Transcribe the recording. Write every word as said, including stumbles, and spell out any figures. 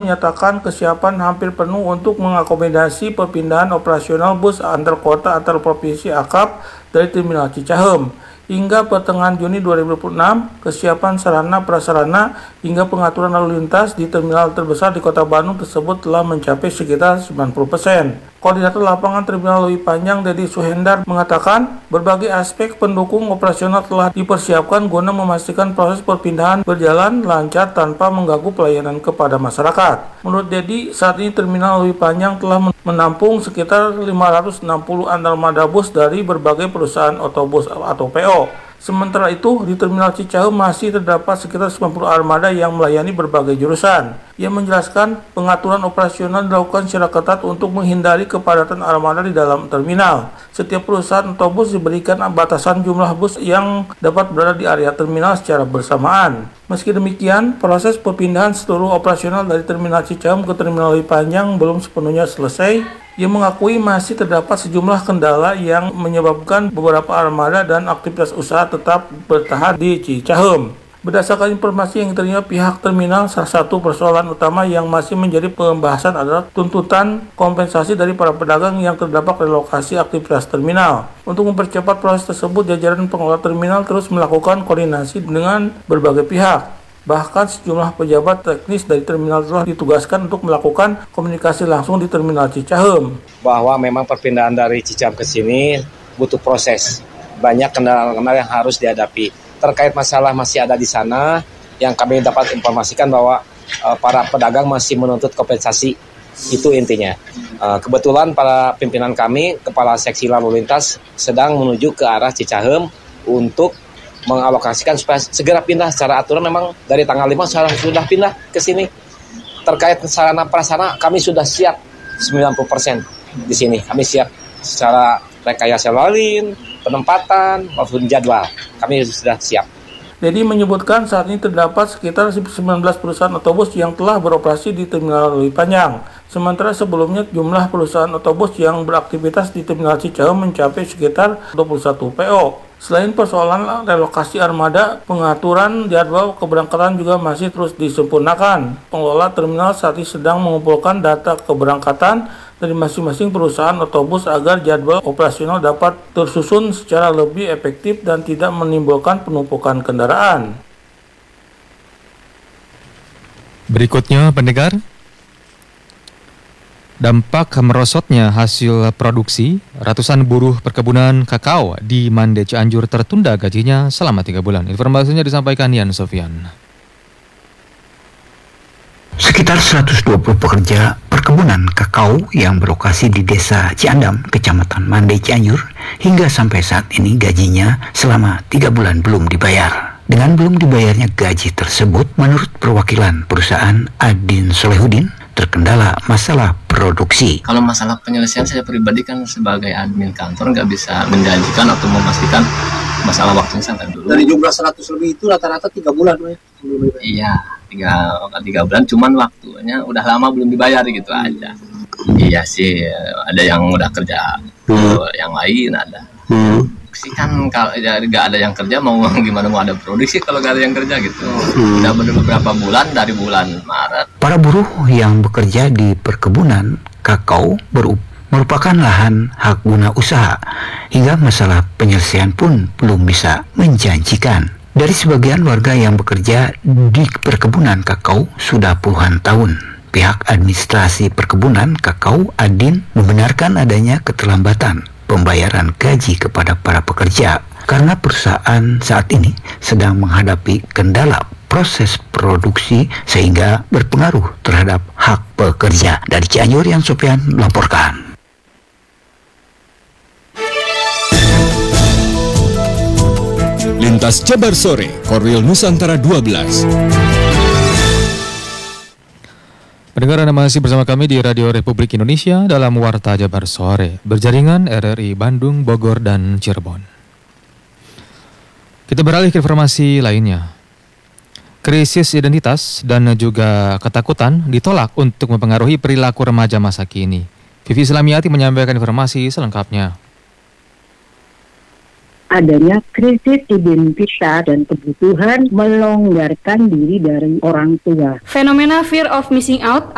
menyatakan kesiapan hampir penuh untuk mengakomodasi perpindahan operasional bus antar kota antar provinsi akap dari Terminal Cicahem. Hingga pertengahan Juni dua ribu dua puluh enam, kesiapan sarana prasarana hingga pengaturan lalu lintas di terminal terbesar di Kota Bandung tersebut telah mencapai sekitar sembilan puluh persen. Koordinator lapangan Terminal Lewi Panjang Dedi Suhendar mengatakan berbagai aspek pendukung operasional telah dipersiapkan guna memastikan proses perpindahan berjalan lancar tanpa mengganggu pelayanan kepada masyarakat. Menurut Dedi, saat ini Terminal Lewi Panjang telah menampung sekitar lima ratus enam puluh armada bus dari berbagai perusahaan otobus atau P O. Sementara itu, di Terminal Cicahem masih terdapat sekitar sembilan puluh armada yang melayani berbagai jurusan. Ia menjelaskan pengaturan operasional dilakukan secara ketat untuk menghindari kepadatan armada di dalam terminal. Setiap perusahaan otobus diberikan batasan jumlah bus yang dapat berada di area terminal secara bersamaan. Meski demikian, proses perpindahan seluruh operasional dari Terminal Cicahem ke Terminal Lewi Panjang belum sepenuhnya selesai. Ia mengakui masih terdapat sejumlah kendala yang menyebabkan beberapa armada dan aktivitas usaha tetap bertahan di Cicahem. Berdasarkan informasi yang diterima pihak terminal, salah satu persoalan utama yang masih menjadi pembahasan adalah tuntutan kompensasi dari para pedagang yang terdampak relokasi aktivitas terminal. Untuk mempercepat proses tersebut, jajaran pengelola terminal terus melakukan koordinasi dengan berbagai pihak. Bahkan sejumlah pejabat teknis dari terminal telah ditugaskan untuk melakukan komunikasi langsung di Terminal Cicahem. Bahwa memang perpindahan dari Cicahem ke sini butuh proses. Banyak kendala-kendala yang harus dihadapi. Terkait masalah masih ada di sana, yang kami dapat informasikan bahwa uh, para pedagang masih menuntut kompensasi. Itu intinya. Uh, kebetulan para pimpinan kami, Kepala Seksi Lalu Lintas, sedang menuju ke arah Cicahem untuk mengalokasikan supaya segera pindah secara aturan. Memang dari tanggal lima sudah, sudah pindah ke sini. Terkait sarana prasarana kami sudah siap sembilan puluh persen di sini. Kami siap secara rekayasa lalu lintas, penempatan maupun jadwal. Kami sudah siap. Dedi menyebutkan saat ini terdapat sekitar sembilan belas perusahaan otobus yang telah beroperasi di Terminal Lewi Panjang. Sementara sebelumnya jumlah perusahaan otobus yang beraktivitas di Terminal Cicahem mencapai sekitar dua puluh satu P O. Selain persoalan relokasi armada, pengaturan jadwal keberangkatan juga masih terus disempurnakan. Pengelola terminal saat ini sedang mengumpulkan data keberangkatan dari masing-masing perusahaan otobus agar jadwal operasional dapat tersusun secara lebih efektif dan tidak menimbulkan penumpukan kendaraan. Berikutnya, pendengar, dampak merosotnya hasil produksi, ratusan buruh perkebunan kakao di Mande Cianjur tertunda gajinya selama tiga bulan. Informasinya disampaikan Yan Sofian. Sekitar seratus dua puluh pekerja perkebunan kakao yang berlokasi di Desa Ciandam, Kecamatan Mande Cianjur, hingga sampai saat ini gajinya selama tiga bulan belum dibayar. Dengan belum dibayarnya gaji tersebut, menurut perwakilan perusahaan Adin Solehudin, terkendala masalah produksi. Kalau masalah penyelesaian, saya pribadi kan sebagai admin kantor nggak bisa menjanjikan atau memastikan masalah waktunya sampai dulu. Dari jumlah seratus lebih itu rata-rata tiga bulan, ya? Iya, tiga, tiga bulan, cuman waktunya udah lama belum dibayar gitu hmm. aja. Iya sih, ada yang udah kerja, hmm. yang lain ada. Hmm. Sih kan kalau ya, nggak ada yang kerja, mau gimana mau ada produksi kalau nggak ada yang kerja gitu. Hmm. Udah beberapa bulan dari bulan Maret. Para buruh yang bekerja di perkebunan kakao berup merupakan lahan hak guna usaha, hingga masalah penyelesaian pun belum bisa menjanjikan. Dari sebagian warga yang bekerja di perkebunan kakao sudah puluhan tahun, pihak administrasi perkebunan kakao Adin membenarkan adanya keterlambatan pembayaran gaji kepada para pekerja karena perusahaan saat ini sedang menghadapi kendala proses produksi sehingga berpengaruh terhadap hak pekerja. Dari Cianjur, Yan Sofian melaporkan. Lintas Jabar Sore, Korwil Nusantara dua belas. Pendengar, Anda masih bersama kami di Radio Republik Indonesia dalam Warta Jabar Sore, berjaringan R R I Bandung, Bogor, dan Cirebon. Kita beralih ke informasi lainnya. Krisis identitas dan juga ketakutan ditolak untuk mempengaruhi perilaku remaja masa kini. Vivi Islamiati menyampaikan informasi selengkapnya. Adanya krisis identitas dan kebutuhan melonggarkan diri dari orang tua. Fenomena fear of missing out